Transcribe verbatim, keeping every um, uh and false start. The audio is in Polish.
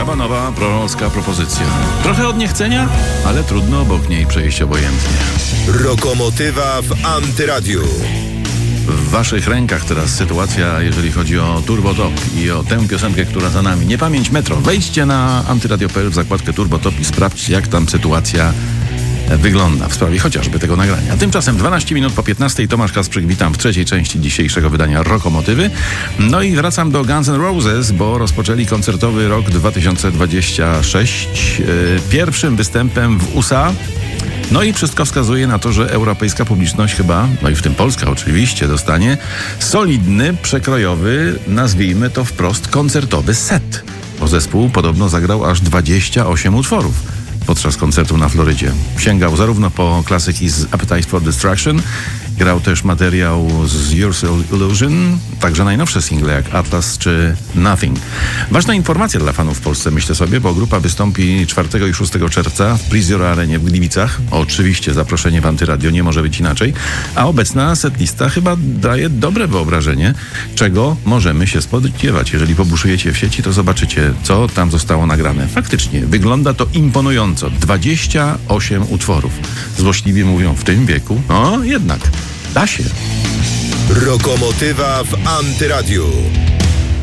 kabanowa prorocka propozycja. Trochę od niechcenia, ale trudno obok niej przejść obojętnie. Rokomotywa w Antyradiu. W waszych rękach teraz sytuacja, jeżeli chodzi o Turbo Top i o tę piosenkę, która za nami. Niepamięć Metro. Wejdźcie na antyradio kropka p l w zakładkę Turbo Top i sprawdźcie, jak tam sytuacja wygląda w sprawie chociażby tego nagrania. A tymczasem dwanaście minut po piętnastej. Tomasz Kasprzyk, witam w trzeciej części dzisiejszego wydania Rokomotywy. No i wracam do Guns N' Roses, bo rozpoczęli koncertowy rok dwa tysiące dwudziesty szósty yy, pierwszym występem w U S A. No i wszystko wskazuje na to, że europejska publiczność chyba, no i w tym Polska oczywiście, dostanie solidny, przekrojowy, nazwijmy to wprost, koncertowy set. Bo zespół podobno zagrał aż dwadzieścia osiem utworów podczas koncertu na Florydzie. Sięgał zarówno po klasyki z Appetite for Destruction, grał też materiał z Your Illusion, także najnowsze single jak Atlas czy Nothing. Ważna informacja dla fanów w Polsce, myślę sobie, bo grupa wystąpi czwartego i szóstego czerwca w Prizior Arenie w Gliwicach. Oczywiście zaproszenie w Antyradio, nie może być inaczej. A obecna setlista chyba daje dobre wyobrażenie, czego możemy się spodziewać. Jeżeli pobuszujecie w sieci, to zobaczycie, co tam zostało nagrane. Faktycznie, wygląda to imponująco. dwadzieścia osiem utworów. Złośliwie mówią, w tym wieku, no jednak, da się. Rokomotywa w Antyradiu.